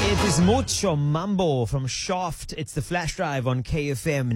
It is Mucho Mambo from Shaft. It's the flash drive on KFM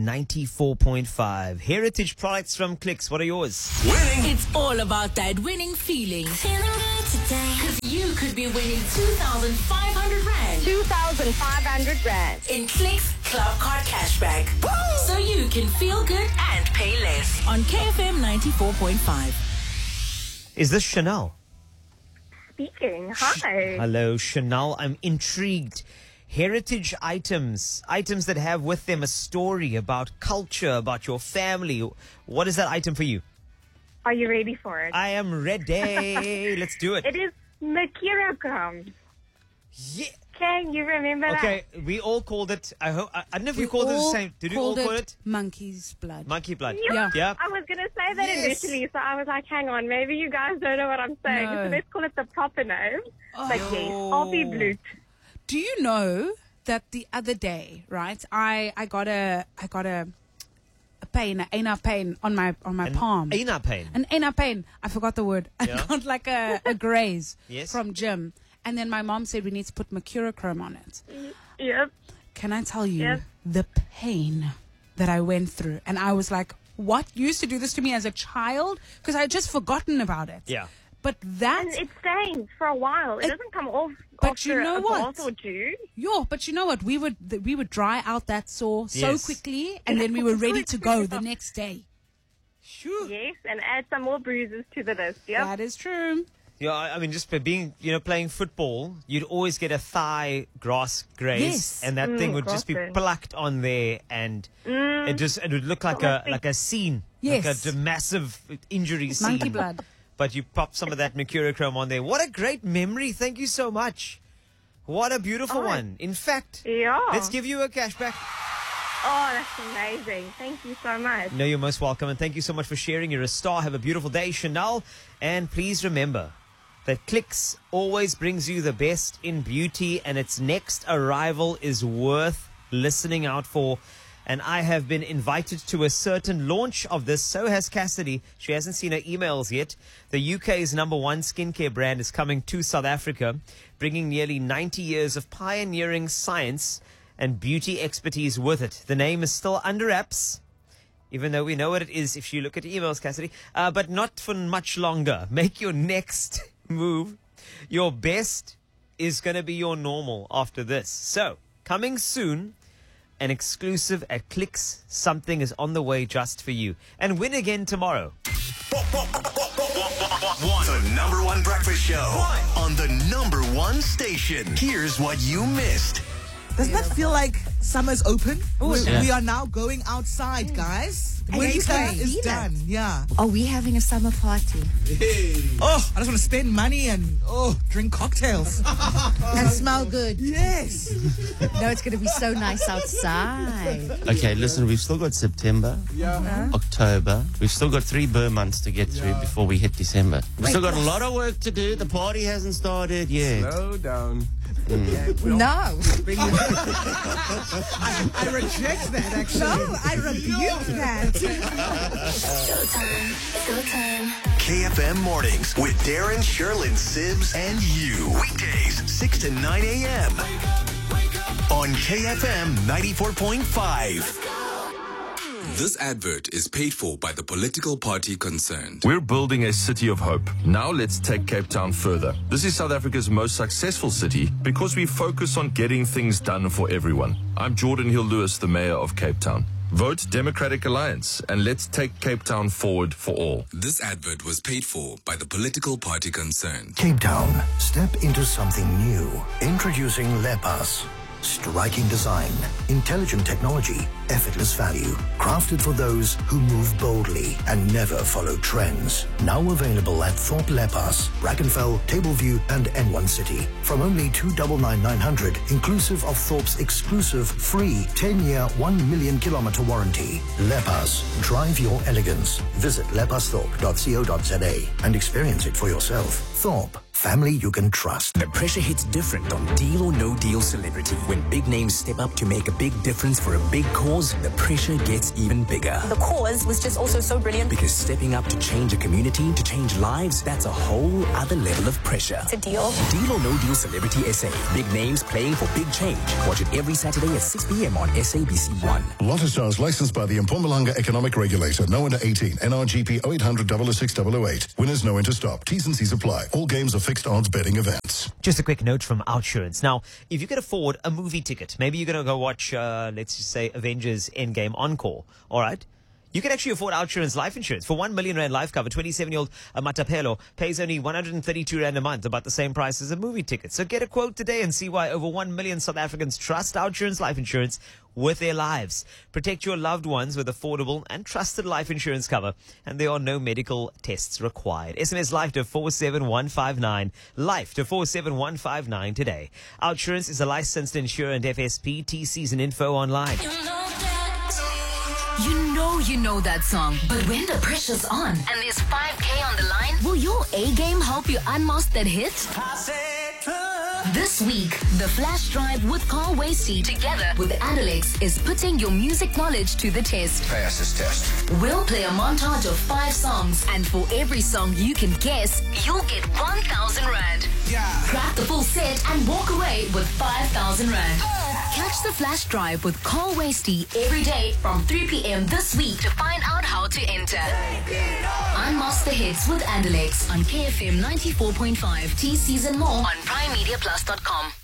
94.5. Heritage products from Clicks. What are yours? Winning. It's all about that winning feeling. Feeling good today. Because you could be winning 2,500 Rand 2,500 Rand. in Clicks Club Card Cashback. Woo! So you can feel good and pay less on KFM 94.5. Is this Chanel? Speaking. Hi. Hello, Chanel. I'm intrigued. Heritage items that have with them a story about culture, about your family. What is that item for you? Are you ready for it? I am ready. Let's do it. It is Makira crumbs. Yeah. Can you remember Okay, we all called it. I don't know if we called it the same. Did we all call it? Monkey's blood. Monkey blood. that? Yeah. I was going to say that Yes. initially, so I was like, hang on, maybe you guys don't know what I'm saying. No. So let's call it the proper name. But yes, I'll be blue. Do you know that the other day, right? I got a pain, an pain on my palm. Aina pain. An inner pain. I forgot the word. I Yeah. got like a graze Yes. from Jim. And then my mom said we need to put mercurochrome on it. Yep. Can I tell you Yes. the pain that I went through? And I was like, what? You used to do this to me as a child? Because I had just forgotten about it. Yeah. But that, And it stains for a while. It doesn't come off But after you know a what? bath or two. but you know what? We would dry out that sore so Yes. quickly, and then we were ready to go the next day. Sure. Yes, and add some more bruises to the list. Yep. That is true. Yeah, I mean, just by being, playing football, you'd always get a thigh grass graze, Yes. and that thing would just be grass graze. plucked on there, and it would look like a scene, Yes. like a massive injury scene. Monkey blood. But you pop some of that mercurochrome on there. What a great memory! Thank you so much. What a beautiful one. In fact, Yeah. let's give you a cashback. Oh, that's amazing. Thank you so much. No, you're most welcome, and thank you so much for sharing. You're a star. Have a beautiful day, Chanel. And please remember that Clicks always brings you the best in beauty, and its next arrival is worth listening out for. And I have been invited to a certain launch of this. So has Cassidy. She hasn't seen her emails yet. The UK's #1 skincare brand is coming to South Africa, bringing nearly 90 years of pioneering science and beauty expertise with it. The name is still under wraps, even though we know what it is if you look at emails, Cassidy. But not for much longer. Make your next move. Your best is going to be your normal after this. So, coming soon, an exclusive at Clicks. Something is on the way just for you. And win again tomorrow. The #1 breakfast show on the #1 station. Here's what you missed. Doesn't that feel like summer's open? We are now going outside, guys. Winter is done. Yeah. Are we having a summer party? Oh, I just want to spend money and drink cocktails. And smell good. Yes. No, it's going to be so nice outside. Okay, listen, we've still got September, October. We've still got 3 Burr months to get through before we hit December. We've still got a lot of work to do. The party hasn't started yet. Slow down. No. I reject that, actually. No, I rebuke that. Showtime. Showtime. KFM Mornings with Darren, Sherlyn, Sibs, and you. Weekdays, 6 to 9 a.m. on KFM 94.5. This advert is paid for by the political party concerned. We're building a city of hope. Now let's take Cape Town further. This is South Africa's most successful city because we focus on getting things done for everyone. I'm Jordan Hill-Lewis, the mayor of Cape Town. Vote Democratic Alliance and let's take Cape Town forward for all. This advert was paid for by the political party concerned. Cape Town, step into something new. Introducing Lepas. Striking design, intelligent technology, effortless value. Crafted for those who move boldly and never follow trends. Now available at Thorpe Lepas, Brackenfell, Tableview and N1 City. From only $299,900, inclusive of Thorpe's exclusive free 10-year, 1 million kilometer warranty. Lepas, drive your elegance. Visit lepasthorpe.co.za and experience it for yourself. Thorpe, family you can trust. The pressure hits different on Deal or No Deal Celebrity. When big names step up to make a big difference for a big cause, the pressure gets even bigger. The cause was just also so brilliant. Because stepping up to change a community, to change lives, that's a whole other level of pressure. It's a deal. Deal or No Deal Celebrity SA. Big names playing for big change. Watch it every Saturday at 6 p.m. on SABC 1. Lotto Stars licensed by the Mpumalanga Economic Regulator. No under 18. NRGP 0800 006 008. Winners no enter stop. T's and C's apply. All games are fixed odds betting events. Just a quick note from Outsurance. Now, if you could afford a movie ticket, maybe you're going to go watch, let's just say, Avengers Endgame Encore, all right? You can actually afford Outsurance life insurance. For 1 million rand life cover, 27-year-old Matapelo pays only 132 rand a month, about the same price as a movie ticket. So get a quote today and see why over 1 million South Africans trust Outsurance life insurance with their lives. Protect your loved ones with affordable and trusted life insurance cover, and there are no medical tests required. SMS life to 47159. Life to 47159 today. Outsurance is a licensed insurer and FSP. TCs and info online. You know that song. But when the pressure's on and there's 5K on the line, will your A-game help you unmask that hit? This week, the Flash Drive with Carl Wasty together with Adelex is putting your music knowledge to the test. Pass this test. We'll play a montage of 5 songs, and for every song you can guess, you'll get 1,000 rand. Yeah. Grab the full set and walk away with 5,000 rand. Catch the Flash Drive with Carl Wasty every day from 3 p.m. this week to find out how to enter. Unmask the hits with Adelex on KFM 94.5. T Season more on PrimeMediaPlus.com.